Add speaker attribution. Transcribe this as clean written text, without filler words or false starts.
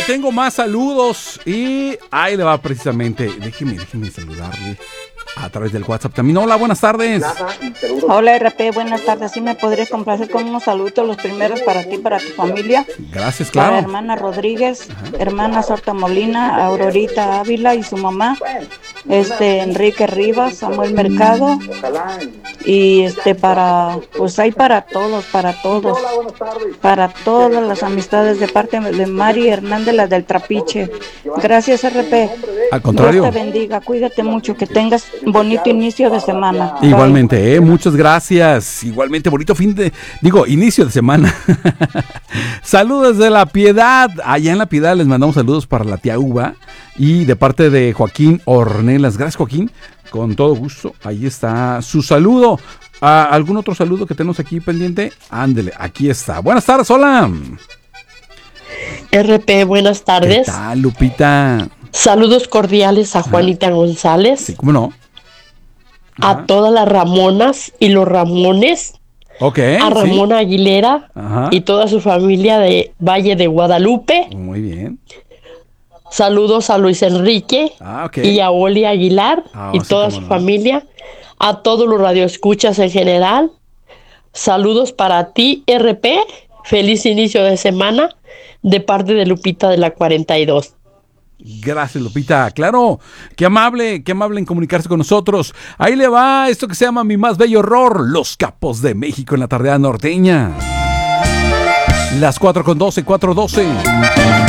Speaker 1: Tengo más saludos y ahí le va precisamente. Déjeme saludarle a través del WhatsApp también. Hola, buenas tardes.
Speaker 2: Hola RP, buenas tardes. ¿Sí me podrías complacer con unos saludos, los primeros para ti, para tu familia?
Speaker 1: Gracias, claro.
Speaker 2: Para hermana Rodríguez, hermana Sorta Molina, Aurorita Ávila y su mamá, Enrique Rivas, Samuel Mercado, y pues hay para todas las amistades de parte de Mari Hernández, la del Trapiche. Gracias RP.
Speaker 1: Al contrario.
Speaker 2: Dios te bendiga, cuídate mucho, que tengas bonito inicio de semana.
Speaker 1: Igualmente, muchas gracias. Igualmente, bonito inicio de semana. Saludos de La Piedad. Allá en La Piedad les mandamos saludos para la tía Uva y de parte de Joaquín Ornelas. Gracias, Joaquín. Con todo gusto. Ahí está su saludo. ¿Algún otro saludo que tenemos aquí pendiente? Ándele, aquí está. Buenas tardes, hola.
Speaker 3: RP, buenas tardes.
Speaker 1: ¿Qué tal, Lupita?
Speaker 3: Saludos cordiales a Juanita González.
Speaker 1: Sí, ¿cómo no?
Speaker 3: A todas las Ramonas y los Ramones.
Speaker 1: Ok.
Speaker 3: A Ramona Aguilera y toda su familia de Valle de Guadalupe.
Speaker 1: Muy bien.
Speaker 3: Saludos a Luis Enrique y a Oli Aguilar y toda su familia. A todos los radioescuchas en general. Saludos para ti, RP. Feliz inicio de semana de parte de Lupita de la 42.
Speaker 1: Gracias, Lupita. Claro, qué amable en comunicarse con nosotros. Ahí le va esto que se llama Mi Más Bello Horror, Los Capos de México en la tardeada norteña. Las 4:12, 4:12.